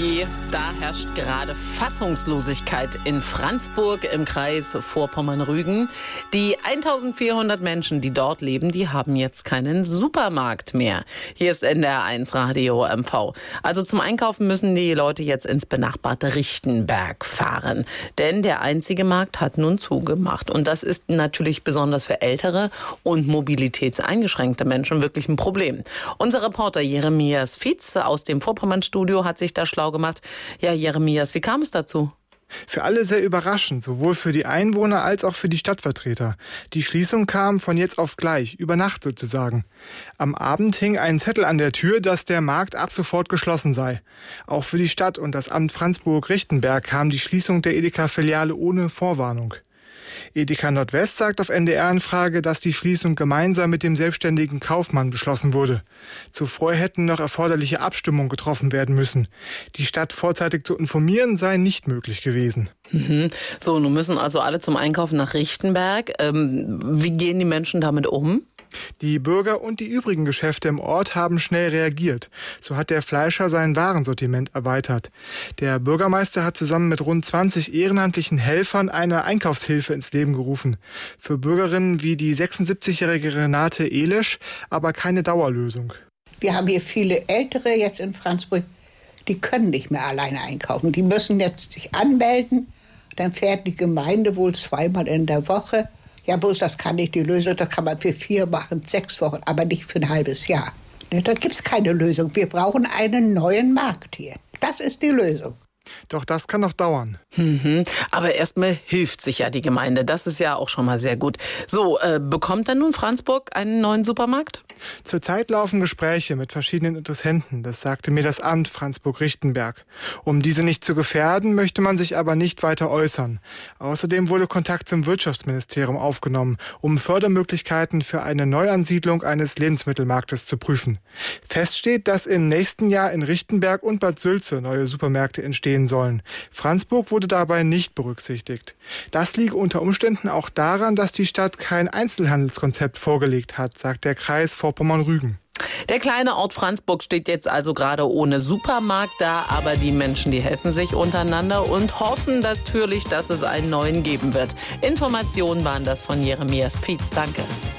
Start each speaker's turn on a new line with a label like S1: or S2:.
S1: je, da herrscht gerade Fassungslosigkeit in Franzburg im Kreis Vorpommern-Rügen. Die 1400 Menschen, die dort leben, die haben jetzt keinen Supermarkt mehr. Hier ist NDR1 Radio MV. Also zum Einkaufen müssen die Leute jetzt ins benachbarte Richtenberg fahren. Denn der einzige Markt hat nun zugemacht. Und das ist natürlich besonders für ältere und mobilitätseingeschränkte Menschen wirklich ein Problem. Unser Reporter Jeremias Fietz aus dem Vorpommern-Studio hat sich da schlau gemacht. Ja, Jeremias, wie kam es dazu?
S2: Für alle sehr überraschend, sowohl für die Einwohner als auch für die Stadtvertreter. Die Schließung kam von jetzt auf gleich, über Nacht sozusagen. Am Abend hing ein Zettel an der Tür, dass der Markt ab sofort geschlossen sei. Auch für die Stadt und das Amt Franzburg-Richtenberg kam die Schließung der Edeka-Filiale ohne Vorwarnung. Edeka Nordwest sagt auf NDR-Anfrage, dass die Schließung gemeinsam mit dem selbstständigen Kaufmann beschlossen wurde. Zuvor hätten noch erforderliche Abstimmungen getroffen werden müssen. Die Stadt vorzeitig zu informieren sei nicht möglich gewesen.
S1: So, nun müssen also alle zum Einkaufen nach Richtenberg. Wie gehen die Menschen damit um?
S2: Die Bürger und die übrigen Geschäfte im Ort haben schnell reagiert. So hat der Fleischer sein Warensortiment erweitert. Der Bürgermeister hat zusammen mit rund 20 ehrenamtlichen Helfern eine Einkaufshilfe ins Leben gerufen. Für Bürgerinnen wie die 76-jährige Renate Elisch aber keine Dauerlösung.
S3: Wir haben hier viele Ältere jetzt in Franzburg, die können nicht mehr alleine einkaufen. Die müssen jetzt sich anmelden, dann fährt die Gemeinde wohl 2-mal in der Woche. Ja, bloß das kann nicht die Lösung, das kann man für 4 machen, 6 Wochen, aber nicht für ein halbes Jahr. Da gibt es keine Lösung. Wir brauchen einen neuen Markt hier. Das ist die Lösung.
S2: Doch das kann noch dauern.
S1: Aber erstmal hilft sich ja die Gemeinde. Das ist ja auch schon mal sehr gut. So, bekommt dann nun Franzburg einen neuen Supermarkt?
S2: Zurzeit laufen Gespräche mit verschiedenen Interessenten. Das sagte mir das Amt Franzburg-Richtenberg. Um diese nicht zu gefährden, möchte man sich aber nicht weiter äußern. Außerdem wurde Kontakt zum Wirtschaftsministerium aufgenommen, um Fördermöglichkeiten für eine Neuansiedlung eines Lebensmittelmarktes zu prüfen. Fest steht, dass im nächsten Jahr in Richtenberg und Bad Sülze neue Supermärkte entstehen sollen. Franzburg wurde dabei nicht berücksichtigt. Das liege unter Umständen auch daran, dass die Stadt kein Einzelhandelskonzept vorgelegt hat, sagt der Kreis Vorpommern-Rügen.
S1: Der kleine Ort Franzburg steht jetzt also gerade ohne Supermarkt da, aber die Menschen, die helfen sich untereinander und hoffen natürlich, dass es einen neuen geben wird. Informationen waren das von Jeremias Fietz. Danke.